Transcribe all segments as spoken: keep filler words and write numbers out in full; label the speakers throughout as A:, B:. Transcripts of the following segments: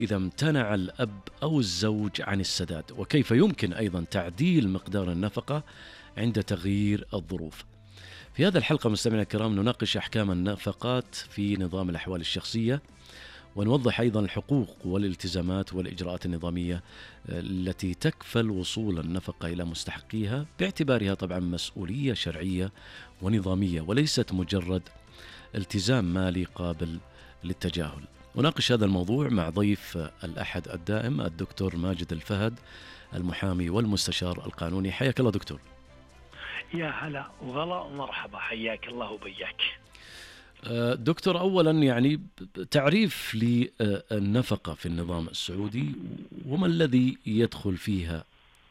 A: إذا امتنع الأب أو الزوج عن السداد؟ وكيف يمكن أيضا تعديل مقدار النفقة عند تغيير الظروف؟ في هذا الحلقة مستمعينا الكرام نناقش أحكام النفقات في نظام الأحوال الشخصية، ونوضح أيضا الحقوق والالتزامات والإجراءات النظامية التي تكفل وصول النفقة إلى مستحقيها، باعتبارها طبعا مسؤولية شرعية ونظامية وليست مجرد التزام مالي قابل للتجاهل. أناقش هذا الموضوع مع ضيف الأحد الدائم الدكتور ماجد الفهد، المحامي والمستشار القانوني. حياك الله دكتور.
B: يا هلا وغلا ومرحبا، حياك الله وبياك.
A: دكتور، أولا يعني تعريف للنفقة في النظام السعودي وما الذي يدخل فيها؟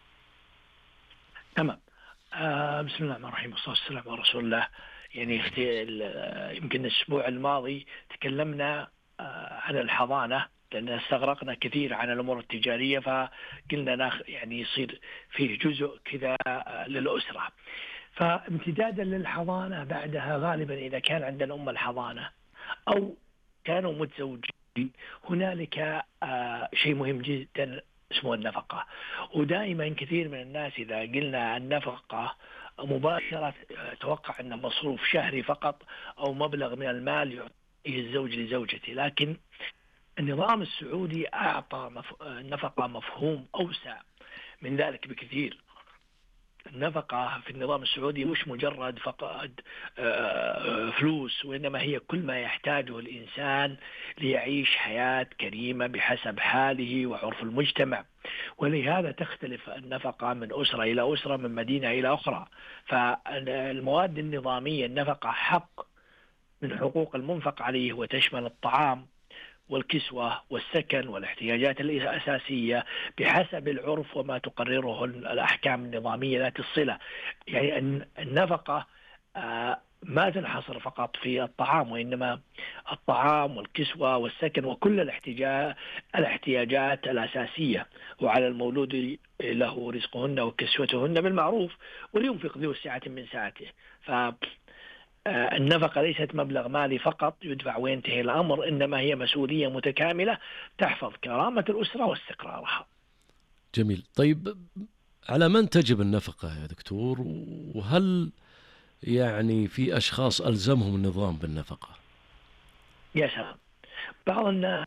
B: تمام. آه بسم الله الرحمن الرحيم والصلاة والسلام على رسول الله. يعني يمكن الأسبوع الماضي تكلمنا آه عن الحضانة، لأن استغرقنا كثير عن الأمور التجارية، فقلنا ناخ يعني يصير فيه جزء كذا للأسرة. فامتدادا للحضانة بعدها غالبا إذا كان عند الأم الحضانة أو كانوا متزوجين، هنالك آه شيء مهم جدا اسمه النفقة. ودائما كثير من الناس إذا قلنا النفقة مباشرة توقع أن مصروف شهري فقط أو مبلغ من المال يعطيه الزوج لزوجته، لكن النظام السعودي أعطى مف... النفقة مفهوم أوسع من ذلك بكثير. النفقة في النظام السعودي مش مجرد فقط فلوس، وإنما هي كل ما يحتاجه الإنسان ليعيش حياة كريمة بحسب حاله وعرف المجتمع. ولهذا تختلف النفقة من أسرة إلى أسرة، من مدينة إلى أخرى. فالمواد النظامية النفقة حق من حقوق المنفق عليه، وتشمل الطعام والكسوة والسكن والاحتياجات الأساسية بحسب العرف وما تقرره الأحكام النظامية ذات الصلة. يعني النفقة ما تنحصر فقط في الطعام، وإنما الطعام والكسوة والسكن وكل الاحتياجات الأساسية. وعلى المولود له رزقهن وكسوتهن بالمعروف، ولينفق ذو سعة من سعته. ف النفقة ليست مبلغ مالي فقط يدفع وينتهي الأمر، إنما هي مسؤولية متكاملة تحفظ كرامة الأسرة واستقرارها.
A: جميل. طيب، على من تجب النفقة يا دكتور؟ وهل يعني في أشخاص ألزمهم النظام بالنفقة؟
B: يا سلام. بعض الناس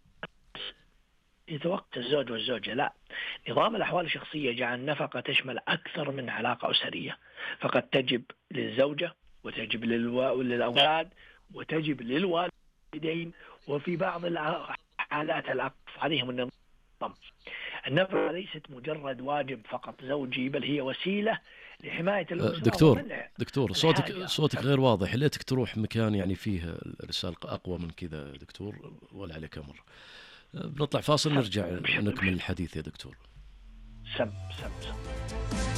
B: يتوقع الزوج والزوجة، لا، نظام الأحوال الشخصية جعل النفقة تشمل أكثر من علاقة أسرية، فقد تجب للزوجة وتجب للأولاد وتجب للوالدين، وفي بعض الحالات الأقف عليهم النظام. النفقة ليست مجرد واجب فقط زوجي، بل هي وسيلة لحماية الأسرة.
A: دكتور دكتور صوتك صوتك غير واضح، ليتك تروح مكان يعني فيه الرسالة أقوى من كذا دكتور، ولا عليك أمر. بنطلع فاصل نرجع نكمل الحديث يا دكتور.
B: سم سم سم